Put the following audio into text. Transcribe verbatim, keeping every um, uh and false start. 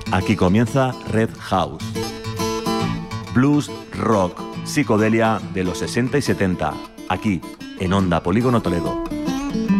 Aquí comienza Red House. Blues, rock, psicodelia de los sesenta y setenta, aquí, en Onda Polígono Toledo.